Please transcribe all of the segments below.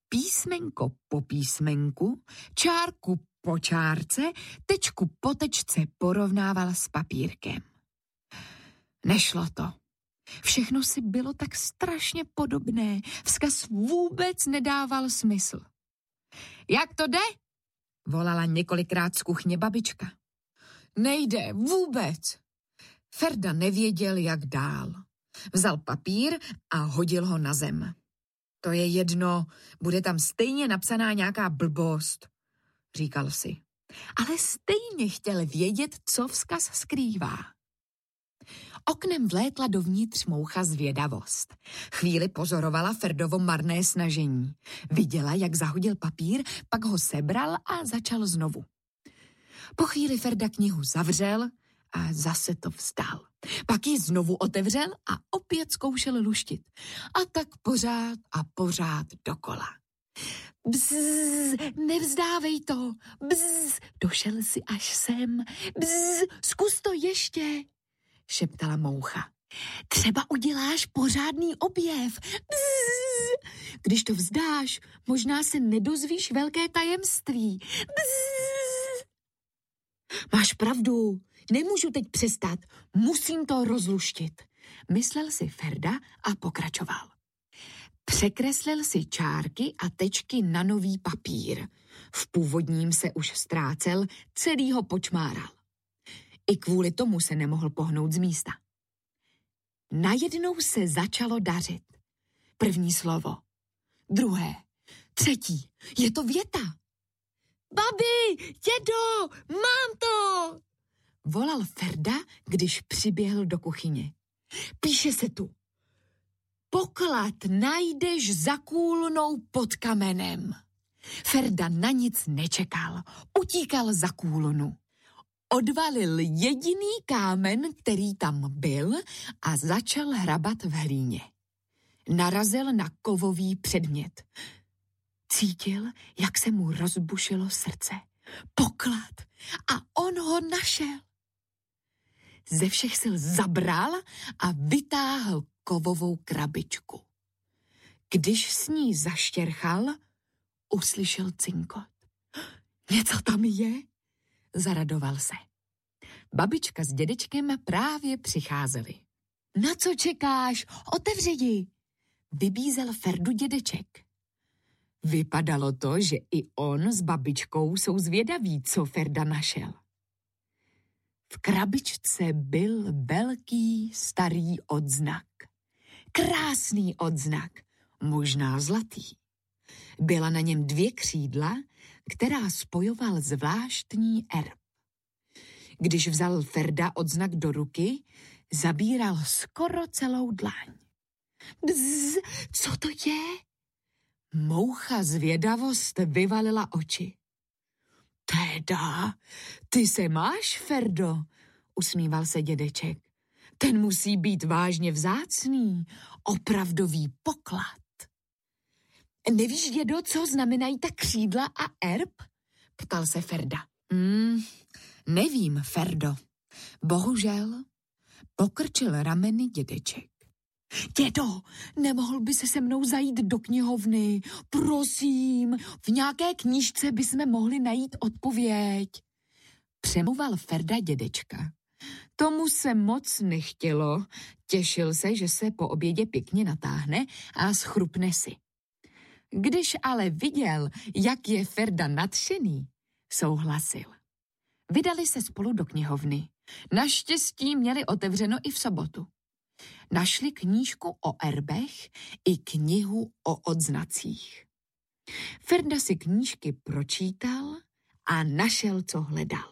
písmenko po písmenku, čárku po čárce, tečku po tečce porovnával s papírkem. Nešlo to. Všechno si bylo tak strašně podobné. Vzkaz vůbec nedával smysl. Jak to jde? Volala několikrát z kuchyně babička. Nejde vůbec. Ferda nevěděl, jak dál. Vzal papír a hodil ho na zem. To je jedno, bude tam stejně napsaná nějaká blbost, říkal si. Ale stejně chtěl vědět, co vzkaz skrývá. Oknem vlétla dovnitř moucha zvědavost. Chvíli pozorovala Ferdovo marné snažení. Viděla, jak zahodil papír, pak ho sebral a začal znovu. Po chvíli Ferda knihu zavřel a zase to vzdal. Pak ji znovu otevřel a opět zkoušel luštit. A tak pořád a pořád dokola. Bzz, nevzdávej to. Bzz, došel si až sem. Bzz, zkus to ještě, šeptala moucha. Třeba uděláš pořádný objev. Bzz, když to vzdáš, možná se nedozvíš velké tajemství. Bzz. Máš pravdu, nemůžu teď přestat, musím to rozluštit, myslel si Ferda a pokračoval. Překreslil si čárky a tečky na nový papír. V původním se už ztrácel, celý ho počmáral. I kvůli tomu se nemohl pohnout z místa. Najednou se začalo dařit. První slovo, druhé, třetí, je to věta. Babi, dědo, mám to! Volal Ferda, když přiběhl do kuchyně. Píše se tu. Poklad najdeš za kůlnou pod kamenem. Ferda na nic nečekal, utíkal za kůlnu. Odvalil jediný kámen, který tam byl a začal hrabat v hlíně. Narazil na kovový předmět. Cítil, jak se mu rozbušilo srdce. Poklad a on ho našel. Ze všech sil zabral a vytáhl kovovou krabičku. Když s ní zaštěrchal, uslyšel cinkot. Něco tam je? Zaradoval se. Babička s dědečkem právě přicházeli. Na co čekáš? Otevři ji! Vybízel Ferdu dědeček. Vypadalo to, že i on s babičkou jsou zvědaví, co Ferda našel. V krabičce byl velký starý odznak. Krásný odznak, možná zlatý. Byla na něm 2 křídla, která spojoval zvláštní erb. Když vzal Ferda odznak do ruky, zabíral skoro celou dlaň. Bzz, co to je? Moucha zvědavost vyvalila oči. Teda, ty se máš, Ferdo, usmíval se dědeček. Ten musí být vážně vzácný, opravdový poklad. Nevíš, dědo, co znamenají ta křídla a erb? Ptal se Ferda. Nevím, Ferdo. Bohužel, pokrčil rameny dědeček. Dědo, nemohl by se mnou zajít do knihovny? Prosím, v nějaké knížce bychom mohli najít odpověď. Přemluval Ferda dědečka. Tomu se moc nechtělo, těšil se, že se po obědě pěkně natáhne a schrupne si. Když ale viděl, jak je Ferda nadšený, souhlasil. Vydali se spolu do knihovny. Naštěstí měli otevřeno i v sobotu. Našli knížku o erbech i knihu o odznacích. Ferda si knížky pročítal a našel, co hledal.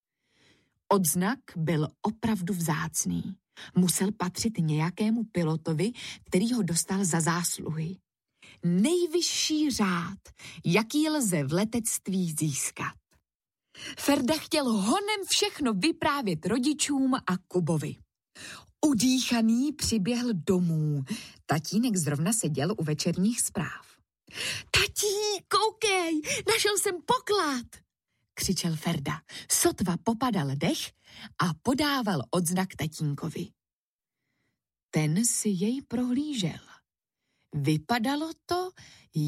Odznak byl opravdu vzácný. Musel patřit nějakému pilotovi, který ho dostal za zásluhy. Nejvyšší řád, jaký lze v letectví získat. Ferda chtěl honem všechno vyprávět rodičům a Kubovi. Udýchaný přiběhl domů. Tatínek zrovna seděl u večerních zpráv. Tatí, koukej, našel jsem poklad, křičel Ferda. Sotva popadal dech a podával odznak tatínkovi. Ten si jej prohlížel. Vypadalo to,